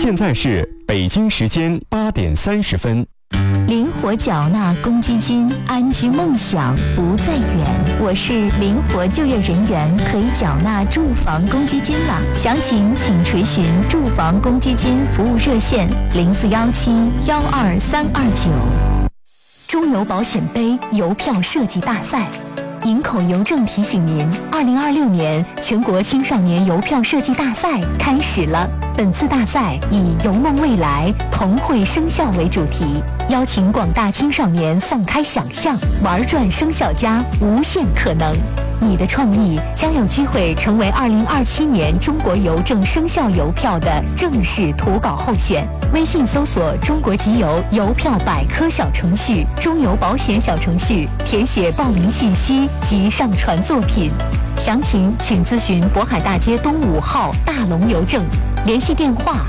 现在是北京时间8点30分。 灵活缴纳公积金，安居梦想不再远。我是灵活就业人员，可以缴纳住房公积金了。详情请垂询住房公积金服务热线0417-12329。中邮保险杯邮票设计大赛。营口邮政提醒您，2026年全国青少年邮票设计大赛开始了。本次大赛以“邮梦未来，同绘生肖”为主题，邀请广大青少年放开想象，玩转生肖家，无限可能。你的创意将有机会成为2027年中国邮政生肖邮票的正式投稿候选。微信搜索中国集邮邮票百科小程序、中邮保险小程序，填写报名信息及上传作品。详情请咨询渤海大街东5号大龙邮政，联系电话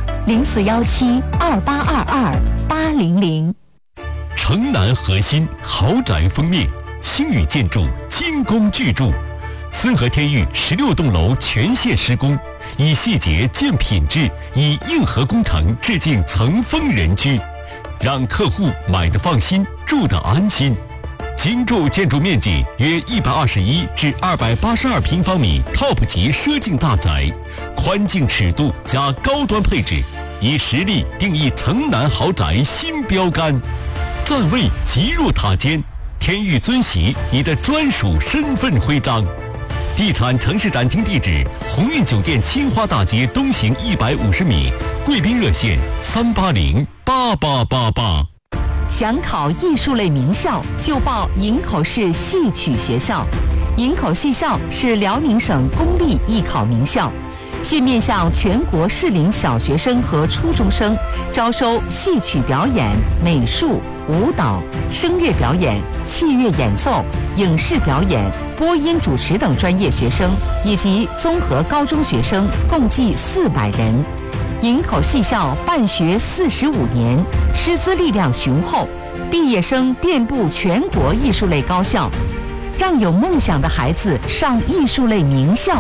0417-2822-800。 城南核心豪宅封面，星宇建筑精工巨筑，森和天域16栋楼全线施工，以细节见品质，以硬核工程致敬层峰人居，让客户买得放心，住得安心。精筑建筑面积约121至282平方米 ，TOP 级奢境大宅，宽净尺度加高端配置，以实力定义城南豪宅新标杆。站位极入塔尖，天域尊玺你的专属身份徽章。地产城市展厅地址：鸿运酒店青花大街东行150米，贵宾热线3808888。 想考艺术类名校，就报营口市戏曲学校。营口戏校是辽宁省公立艺考名校，现面向全国适龄小学生和初中生，招收戏曲表演、美术、舞蹈、声乐表演、器乐演奏、影视表演、播音主持等专业学生，以及综合高中学生，共计400人。营口戏校办学45年，师资力量雄厚，毕业生遍布全国艺术类高校，让有梦想的孩子上艺术类名校。